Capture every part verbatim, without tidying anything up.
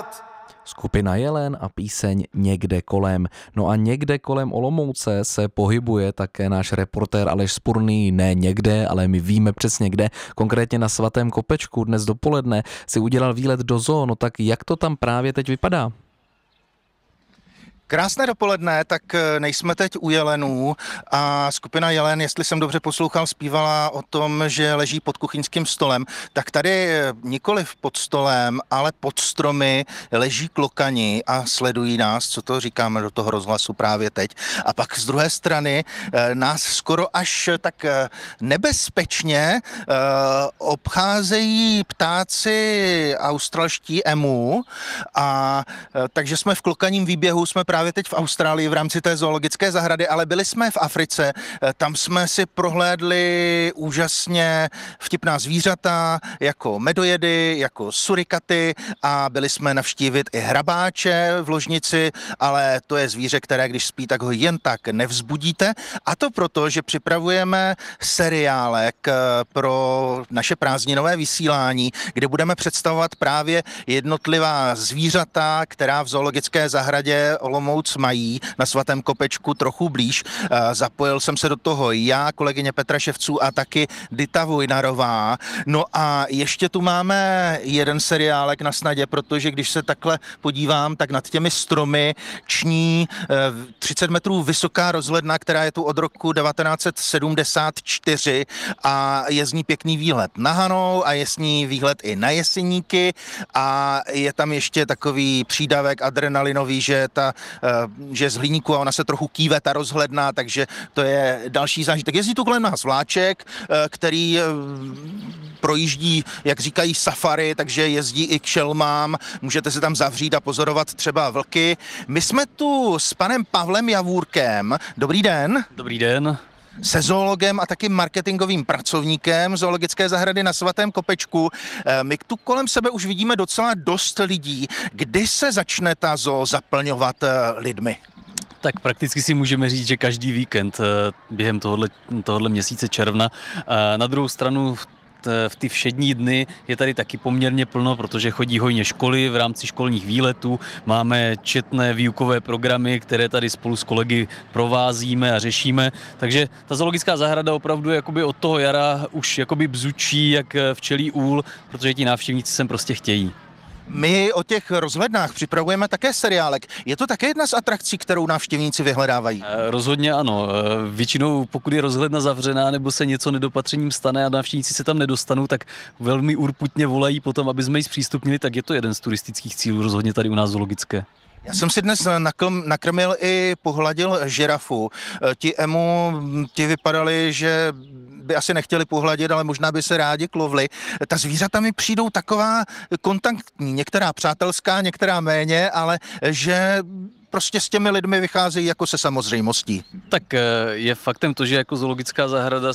Skupina Jelen a píseň Někde kolem. No a někde kolem Olomouce se pohybuje také náš reportér Aleš Spurný, ne někde, ale my víme přesně kde, konkrétně na Svatém Kopečku. Dnes dopoledne si udělal výlet do zoo, no tak jak to tam právě teď vypadá? Krásné dopoledne, tak nejsme teď u jelenů a skupina Jelen, jestli jsem dobře poslouchal, zpívala o tom, že leží pod kuchyňským stolem. Tak tady nikoliv pod stolem, ale pod stromy leží klokani a sledují nás, co to říkáme do toho rozhlasu právě teď. A pak z druhé strany nás skoro až tak nebezpečně obcházejí ptáci australští emu, a takže jsme v klokaním výběhu, jsme právě teď v Austrálii v rámci té zoologické zahrady, ale byli jsme v Africe, tam jsme si prohlédli úžasně vtipná zvířata, jako medojedy, jako surikaty, a byli jsme navštívit i hrabáče v ložnici, ale to je zvíře, které když spí, tak ho jen tak nevzbudíte, a to proto, že připravujeme seriálek pro naše prázdninové vysílání, kde budeme představovat právě jednotlivá zvířata, která v zoologické zahradě Olomouc mají na Svatém Kopečku trochu blíž. Zapojil jsem se do toho já, kolegyně Petra Ševců a taky Dita Vojnarová. No a ještě tu máme jeden seriálek na snadě, protože když se takhle podívám, tak nad těmi stromy ční třicet metrů vysoká rozhledna, která je tu od roku devatenáct set sedmdesát čtyři a je z ní pěkný výhled na Hanou a je z ní výhled i na Jeseníky a je tam ještě takový přídavek adrenalinový, že ta že z hliníku a ona se trochu kýve, ta rozhledna, takže to je další zážitek. Jezdí tu kolem nás vláček, který projíždí, jak říkají, safari, takže jezdí i k šelmám, můžete se tam zavřít a pozorovat třeba vlky. My jsme tu s panem Pavlem Javůrkem. Dobrý den. Dobrý den. Se zoologem a taky marketingovým pracovníkem zoologické zahrady na Svatém Kopečku. My tu kolem sebe už vidíme docela dost lidí. Kdy se začne ta zoo zaplňovat lidmi? Tak prakticky si můžeme říct, že každý víkend během tohohle, tohohle měsíce června. Na druhou stranu v ty všední dny je tady taky poměrně plno, protože chodí hojně školy v rámci školních výletů. Máme četné výukové programy, které tady spolu s kolegy provázíme a řešíme. Takže ta zoologická zahrada opravdu jakoby od toho jara už jakoby bzučí jak včelí úl, protože ti návštěvníci sem prostě chtějí. My o těch rozhlednách připravujeme také seriálek. Je to také jedna z atrakcí, kterou návštěvníci vyhledávají? Rozhodně ano. Většinou, pokud je rozhledna zavřená nebo se něco nedopatřením stane a návštěvníci se tam nedostanou, tak velmi urputně volají potom, aby jsme ji zpřístupnili, tak je to jeden z turistických cílů rozhodně tady u nás zoologické. Já jsem si dnes nakrmil i pohladil žirafu. Ti emu, ti vypadali, že by asi nechtěli pohladit, ale možná by se rádi klovli. Ta zvířata mi přijdou taková kontaktní, některá přátelská, některá méně, ale že prostě s těmi lidmi vycházejí jako se samozřejmostí. Tak je faktem to, že jako zoologická zahrada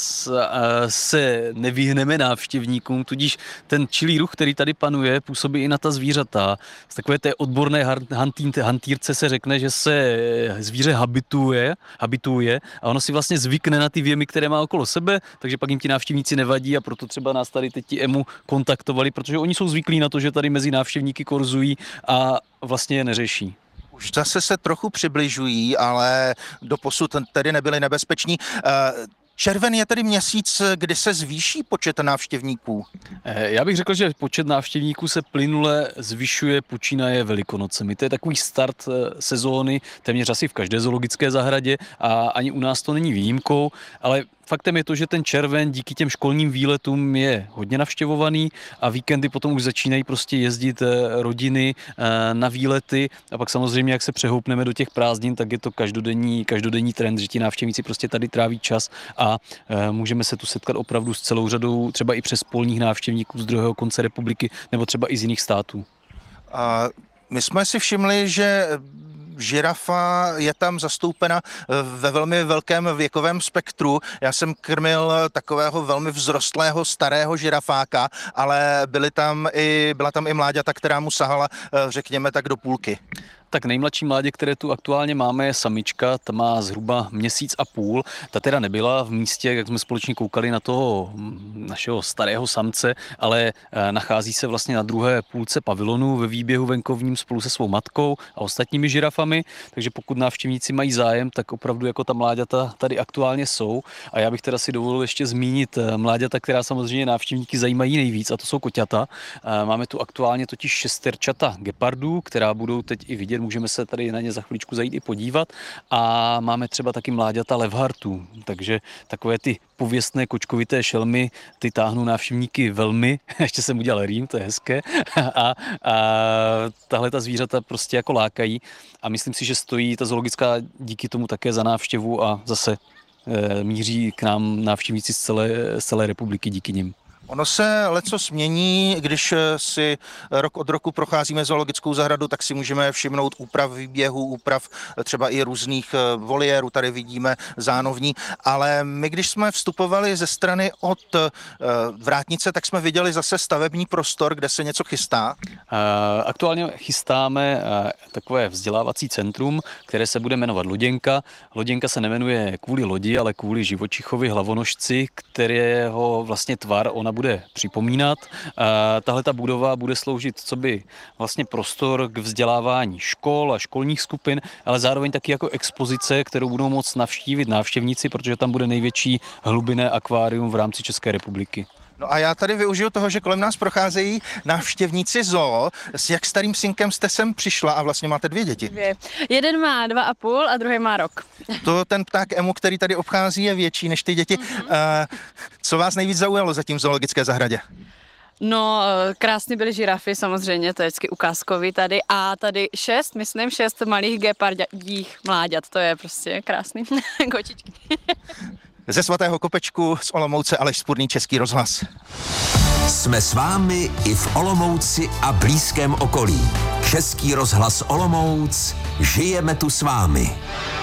se nevyhneme návštěvníkům, tudíž ten čilý ruch, který tady panuje, působí i na ta zvířata. Z takové té odborné hantýrce se řekne, že se zvíře habituje, habituje a ono si vlastně zvykne na ty věmy, které má okolo sebe, takže pak jim ti návštěvníci nevadí a proto třeba nás tady teď ti emu kontaktovali, protože oni jsou zvyklí na to, že tady mezi návštěvníky korzují a vlastně je neřeší. Už zase se trochu přibližují, ale doposud tedy nebyli nebezpeční. Červen je tedy měsíc, kdy se zvýší počet návštěvníků? Já bych řekl, že počet návštěvníků se plynule zvyšuje, počínaje Velikonocemi. To je takový start sezóny téměř asi v každé zoologické zahradě a ani u nás to není výjimkou, ale faktem je to, že ten červen díky těm školním výletům je hodně navštěvovaný a víkendy potom už začínají prostě jezdit rodiny na výlety a pak samozřejmě, jak se přehoupneme do těch prázdnin, tak je to každodenní, každodenní trend, že ti návštěvníci prostě tady tráví čas a můžeme se tu setkat opravdu s celou řadou třeba i přes polních návštěvníků z druhého konce republiky nebo třeba i z jiných států. A my jsme si všimli, že žirafa je tam zastoupena ve velmi velkém věkovém spektru. Já jsem krmil takového velmi vzrostlého starého žirafáka, ale byly tam i, byla tam i mláďata, která mu sahala, řekněme tak, do půlky. Tak nejmladší mládě, které tu aktuálně máme, je samička, ta má zhruba měsíc a půl. Ta teda nebyla v místě, jak jsme společně koukali na toho našeho starého samce, ale nachází se vlastně na druhé půlce pavilonu ve výběhu venkovním spolu se svou matkou a ostatními žirafami, takže pokud návštěvníci mají zájem, tak opravdu jako ta mláďata tady aktuálně jsou. A já bych teda si dovolil ještě zmínit mláďata, která samozřejmě návštěvníky zajímají nejvíc, a to jsou koťata. Máme tu aktuálně totiž šesterčata gepardů, která budou teď i vidět. Můžeme se tady na ně za chviličku zajít i podívat. A máme třeba taky mláďata levhartů, takže takové ty pověstné kočkovité šelmy, ty táhnou návštěvníky velmi. Ještě jsem udělal rým, to je hezké. A, a tahle ta zvířata prostě jako lákají. A myslím si, že stojí ta zoologická díky tomu také za návštěvu a zase e, míří k nám návštěvníci z celé, z celé republiky díky nim. Ono se lecos mění, když si rok od roku procházíme zoologickou zahradu, tak si můžeme všimnout úprav výběhu, úprav třeba i různých voliérů, tady vidíme zánovní, ale my, když jsme vstupovali ze strany od vrátnice, tak jsme viděli zase stavební prostor, kde se něco chystá. Aktuálně chystáme takové vzdělávací centrum, které se bude jmenovat Loděnka. Loděnka se nemenuje kvůli lodi, ale kvůli živočichovi hlavonožci, kterého vlastně tvar ona bude připomínat. Tahle ta budova bude sloužit coby vlastně prostor k vzdělávání škol a školních skupin, ale zároveň taky jako expozice, kterou budou moct navštívit návštěvníci, protože tam bude největší hlubinné akvárium v rámci České republiky. No a já tady využiju toho, že kolem nás procházejí návštěvníci zoo. S jak starým synkem jste sem přišla a vlastně máte dvě děti? Dvě. Jeden má dva a půl a druhý má rok. To ten pták emu, který tady obchází, je větší než ty děti. Mm-hmm. Uh, co vás nejvíc zaujalo zatím v zoologické zahradě? No, krásně byly žirafy, samozřejmě, to je vždycky ukázkový tady. A tady šest, myslím, šest malých gepardích mláďat, to je prostě krásný. Kočičky. Ze svatého Kopečku z Olomouce Aleš Spurný, Český rozhlas. Jsme s vámi i v Olomouci a blízkém okolí. Český rozhlas Olomouc, žijeme tu s vámi.